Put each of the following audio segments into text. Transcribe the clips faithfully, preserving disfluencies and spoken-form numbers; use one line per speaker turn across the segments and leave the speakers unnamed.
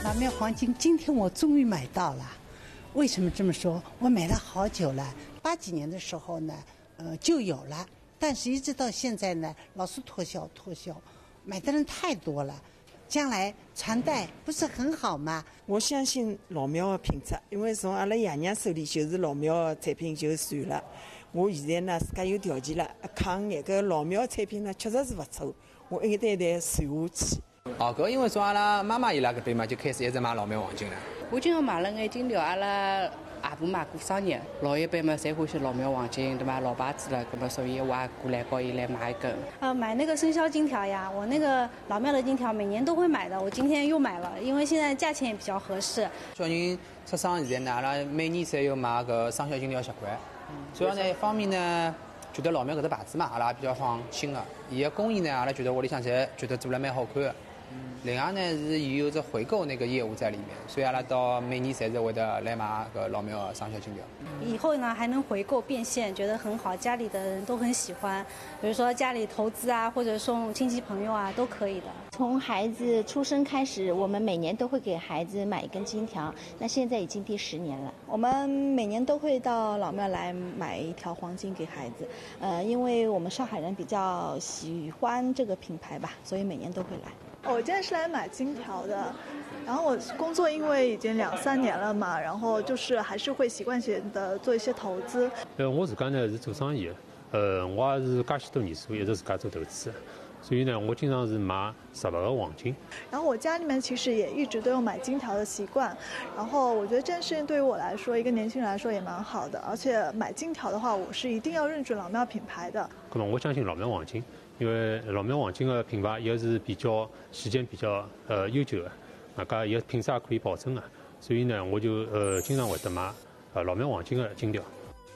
老庙黄金今天我终于买到了。为什么这么说？我买了好久了，八几年的时候呢，呃就有了，但是一直到现在呢，老是脱销脱销，买的人太多了。将来传代不是很好吗？
我相信老庙的品质，因为从阿拉爷娘手里就是老庙的产品就算了。我现在呢自家有条件了，抗眼搿老庙产品呢确实是不错，我一代代传下去。
哦，搿因为从阿拉妈妈伊拉搿边嘛就开始一直买老庙黄金了。
我今朝买了眼金条，阿拉阿婆嘛过生日，老一辈嘛侪欢喜老庙黄金，对吧？老牌子了，搿么所以我也过来告伊来买一根。
呃，买那个生肖金条呀，我那个老庙的金条每年都会买的，我今天又买了，因为现在价钱也比较合适。
小人出生现在呢，阿拉每年侪有买搿生肖金条习惯。主要呢一方面呢，觉得老庙搿只牌子嘛，阿拉比较放心个。伊个工艺呢，阿拉觉得屋里向侪觉得做了蛮好看的。另外呢是伊有只回购那个业务在里面，所以阿拉到每年侪是会得来买个老庙的生肖金条。
以后呢还能回购变现，觉得很好，家里的人都很喜欢。比如说家里投资啊，或者送亲戚朋友啊，都可以的。
从孩子出生开始，我们每年都会给孩子买一根金条，那现在已经第十年了。
我们每年都会到老庙来买一条黄金给孩子，呃，因为我们上海人比较喜欢这个品牌吧，所以每年都会来。
我今天是来买金条的，然后我工作因为已经两三年了嘛，然后就是还是会习惯性的做一些投资。
呃，我自家呢是做生意的，呃，我也是介许多年数一直自家做投资，所以呢，我经常是买实物的黄金。
然后我家里面其实也一直都有买金条的习惯，然后我觉得这件事情对于我来说，一个年轻人来说也蛮好的，而且买金条的话，我是一定要认准老庙品牌的。
可能我相信老庙黄金。因为老庙黄金的品牌也是比较时间比较呃悠久的，啊，搿也品质也可以保证的，所以呢，我就呃经常会得买呃老庙黄金的金条。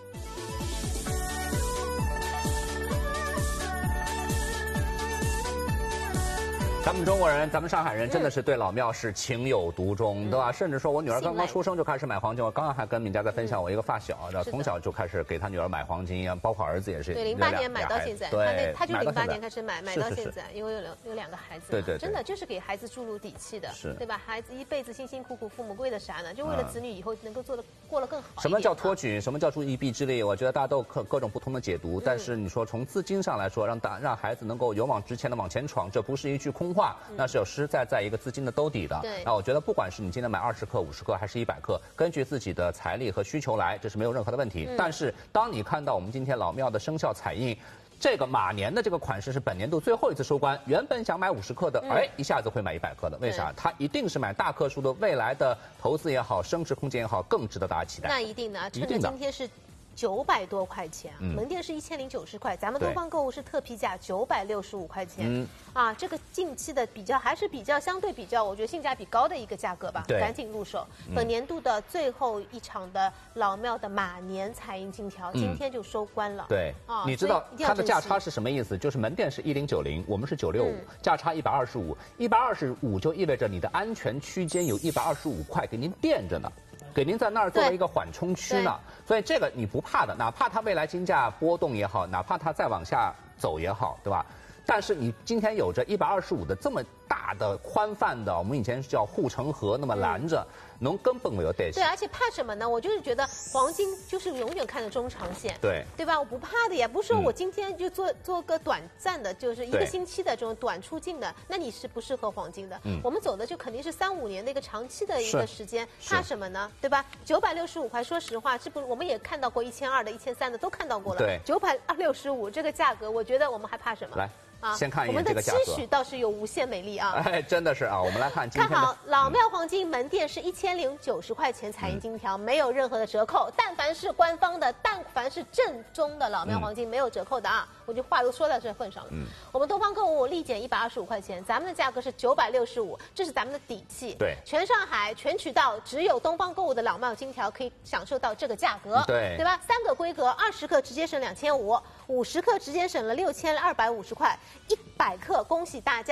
咱们中国人，咱们上海人真的是对老庙是情有独钟，对吧？甚至说我女儿刚刚出生就开始买黄金，我刚刚还跟敏佳在分享，我一个发小，从小就开始给她女儿买黄金，包括儿子也是。
对，零八年买到现在，
对，
他就零八年开始买，买到现在，因为有两有两个孩子，
对对，
真的就是给孩子注入底气的，
是，
对吧？孩子一辈子辛辛苦苦，父母为了啥呢？就为了子女以后能够做的过得更好。
什么叫托举？什么叫助一臂之力？我觉得大家都有各各种不同的解读，但是你说从资金上来说，让大让孩子能够勇往直前的往前闯，这不是一句空话，那是有实在在一个资金的兜底的。
对，
那我觉得不管是你今天买二十克、五十克还是一百克，根据自己的财力和需求来，这是没有任何的问题。嗯、但是当你看到我们今天老庙的生肖彩印，这个马年的这个款式是本年度最后一次收官，原本想买五十克的，哎，一下子会买一百克的，为啥？它一定是买大克数的，未来的投资也好，升值空间也好，更值得大家期待。
那一定的，趁着今天是九百多块钱，嗯、门店是一千零九十块，咱们东方购物是特批价九百六十五块钱，嗯、啊，这个近期的比较还是比较相对比较，我觉得性价比高的一个价格吧，赶紧入手。嗯、本年度的最后一场的老庙的马年彩印金条，嗯、今天就收官了。
对，啊，你知道它的价差是什么意思？就是门店是一零九零，我们是九六五，价差一百二十五，一百二十五就意味着你的安全区间有一百二十五块给您垫着呢。给您在那儿作为一个缓冲区呢，所以这个你不怕的，哪怕它未来金价波动也好，哪怕它再往下走也好，对吧？但是你今天有着一百二十五的这么大的宽泛的，我们以前是叫护城河，那么拦着，侬根本没有担心。
对，而且怕什么呢？我就是觉得黄金就是永远看着中长线，
对，
对吧？我不怕的呀，不是说我今天就做、嗯、做个短暂的，就是一个星期的这种短出境的，那你是不适合黄金的。嗯，我们走的就肯定是三五年的一个长期的一个时间，怕什么呢？对吧？九百六十五块，说实话，这不我们也看到过一千二的、一千三的都看到过了。
对，
九百六十五这个价格，我觉得我们还怕什么？
来。啊，先看一眼这个价
格。我们的期许倒是有无限美丽啊！
哎，真的是啊，我们来看今天的。
看好老庙黄金门店是一千零九十块钱彩印金条，嗯、没有任何的折扣。但凡是官方的，但凡是正宗的老庙黄金，嗯、没有折扣的啊！我就话都说到这份上了。嗯，我们东方购物立减一百二十五块钱，咱们的价格是九百六十五，这是咱们的底气。
对，
全上海全渠道只有东方购物的老庙金条可以享受到这个价格。
对，
对吧？三个规格，二十克直接省两千五，五十克直接省了六千二百五十块，一百克。恭喜大家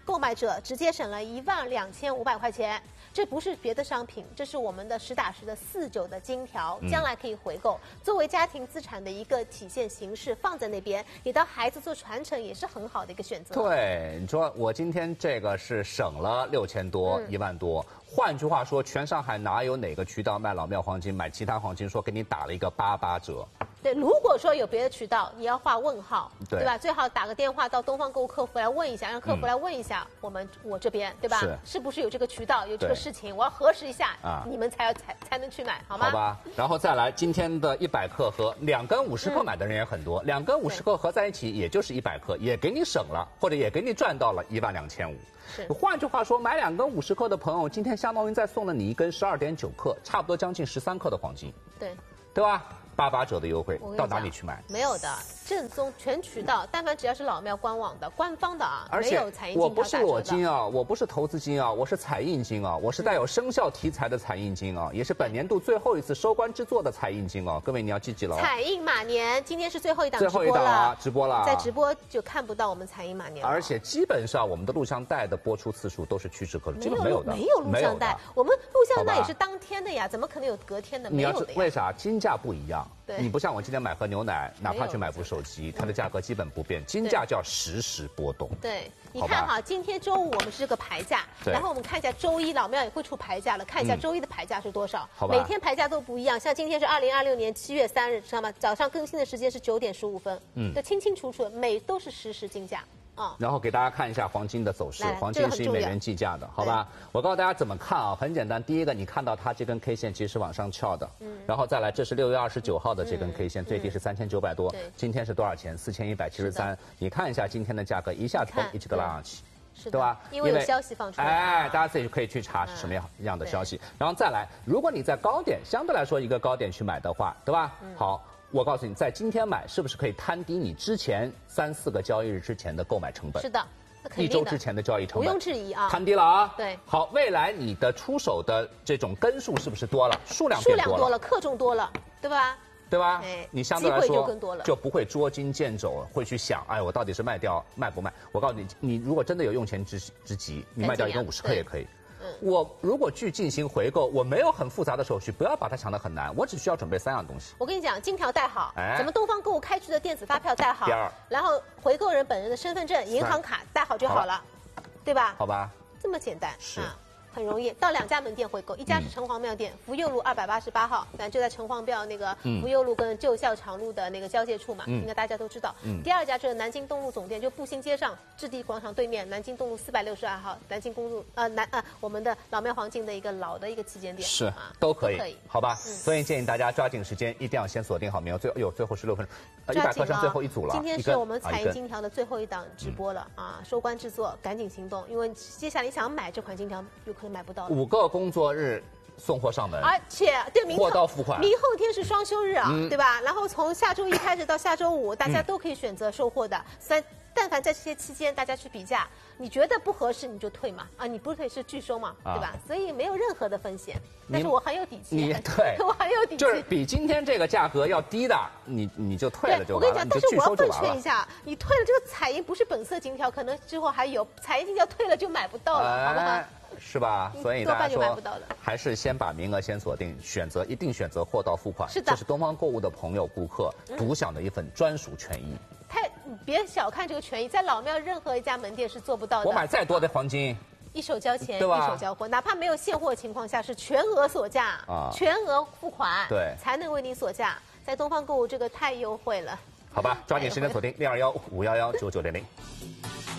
购买者直接省了一万两千五百块钱。这不是别的商品，这是我们的实打实的四九的金条，将来可以回购，嗯、作为家庭资产的一个体现形式，放在那边给到孩子做传承也是很好的一个选择。
对，你说我今天这个是省了六千多，嗯、一万多。换句话说，全上海哪有哪个渠道卖老庙黄金、买其他黄金说给你打了一个八八折？
对，如果说有别的渠道，你要画问号，对, 对吧？最好打个电话到东方购物客服来问一下，让客服来问一下、嗯、我们我这边，对吧？是, 是不是有这个渠道，有这个事情，我要核实一下，啊、你们才要才才能去买，好吗？
好吧。然后再来，今天的一百克和两根五十克买的人也很多，两、嗯、根五十克合在一起也就是一百克，也给你省了，或者也给你赚到了一万两千五。是，换句话说，买两根五十克的朋友，今天相当于再送了你一根十二点九克，差不多将近十三克的黄金。
对，
对吧？八八折的优惠，到哪里去买？
没有的，正宗全渠道，但凡只要是老庙官网的、官方的啊，
而且
没有彩印金
我不是裸金啊，我不是投资金啊，我是彩印金啊，我是带有生肖题材的彩印金啊，也是本年度最后一次收官之作的彩印金啊，各位你要记记了。
彩印马年今天是最后一档
直播了，最后一档啊，直播了，
在直播就看不到我们彩印马年了。
而且基本上我们的录像带的播出次数都是屈指可数，基本没有的，
没有录像带，我们录像带也是当天的呀，怎么可能有隔天的？没有的呀。
为啥？金价不一样。你不像我今天买盒牛奶，哪怕去买部手机，它的价格基本不变，金价叫实时波动。
对，你看哈，今天周五我们是这个牌价，然后我们看一下周一老庙也会出牌价了，看一下周一的牌价是多少。好吧。每天牌价都不一样，像今天是二零二六年七月三日，知道吗？早上更新的时间是九点十五分，嗯，就清清楚楚，每都是实时金价。啊，
然后给大家看一下黄金的走势，黄金是以美元计价的，好吧？我告诉大家怎么看啊，很简单。第一个，你看到它这根 K 线其实往上翘的，嗯，然后再来，这是六月二十九号的这根 K 线，最低是三千九百多，今天是多少钱？四千一百七十三。你看一下今天的价格，一下子一直都拉上去，
是
对吧？
因为有消息放出来，
哎，大家自己可以去查是什么样样的消息。然后再来，如果你在高点，相对来说一个高点去买的话，对吧？好。我告诉你，在今天买是不是可以摊低你之前三四个交易日之前的购买成本？
是的，
一周之前的交易成本，
毋庸置疑啊，
摊低了啊。
对，
好，未来你的出手的这种根数是不是多了？数量
数量多了，克重多了，对吧？
对吧？哎，你相对来说
就更多了，
就不会捉襟见肘，会去想，哎，我到底是卖掉卖不卖？我告诉你，你如果真的有用钱之之急，你卖掉一根五十克也可以。我如果去进行回购，我没有很复杂的手续，不要把它想得很难，我只需要准备三样东西。
我跟你讲，金条带好，哎、咱们东方购物开具的电子发票带好，然后回购人本人的身份证、银行卡带好就好了，好对吧？
好吧，
这么简单
是。
啊很容易，到两家门店回购，一家是城隍庙店，福佑路二百八十八号，咱就在城隍庙那个福佑路跟旧校场路的那个交界处嘛，应该大家都知道。第二家就是南京东路总店，就步行街上置地广场对面，南京东路四百六十二号，南京公路呃南呃我们的老庙黄金的一个老的一个旗舰店，
是啊，都可以，可以，好吧？所以建议大家抓紧时间，一定要先锁定好名额。最有最后十六分钟，一百克剩最后一组了。
今天是我们彩印金条的最后一档直播了啊，收官制作，赶紧行动，因为接下来你想买这款金条，有可能买不到了。
五个工作日送货上门，
而且对明
货到付款，
明后天是双休日啊，嗯、对吧？然后从下周一开始到下周五，大家都可以选择售货的。三，但凡在这些期间，大家去比价，你觉得不合适你就退嘛，啊，你不退是拒收嘛，啊、对吧？所以没有任何的风险。但是我很有底气，
你对，
我很有底气，
就是比今天这个价格要低的，你你就退了就完了。
我跟你讲，但是我要奉劝一下，你退了这个彩银不是本色金条，可能之后还有彩银金条退了就买不到了，哎、好不好？
是吧？所以大家说，还是先把名额先锁定，选择一定选择货到付款。
是的，
这是东方购物的朋友顾客独享的一份专属权益。
太，别小看这个权益，在老庙任何一家门店是做不到的。
我买再多的黄金，
一手交钱，一手交货，哪怕没有现货情况下，是全额锁价啊，全额付款，
对，
才能为你锁价。在东方购物这个太优惠了。
好吧，抓紧时间锁定六二幺五幺幺九九零零。